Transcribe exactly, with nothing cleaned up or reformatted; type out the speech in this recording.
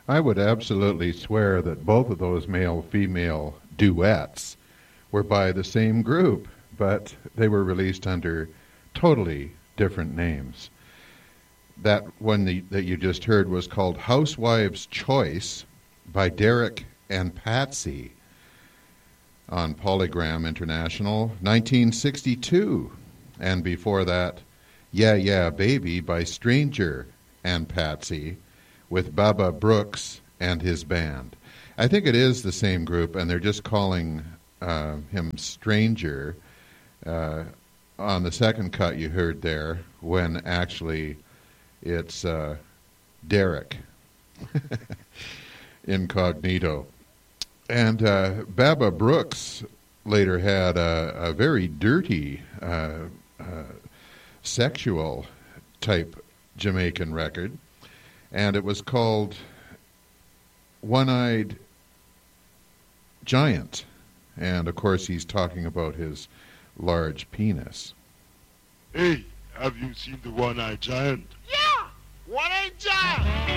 I would absolutely swear that both of those male-female duets were by the same group, but they were released under totally different names. That one the, that you just heard was called Housewife's Choice by Derek and Patsy on Polygram International, nineteen sixty-two. And before that, Yeah Yeah Baby by Stranger and Patsy with Baba Brooks and his band. I think it is the same group, and they're just calling uh, him Stranger uh, on the second cut you heard there, when actually it's uh, Derek incognito. And uh, Baba Brooks later had a, a very dirty uh, uh, sexual type Jamaican record, and it was called One-Eyed Giant. And of course he's talking about his large penis. Hey, have you seen the One-Eyed Giant? Yeah, One-Eyed Giant.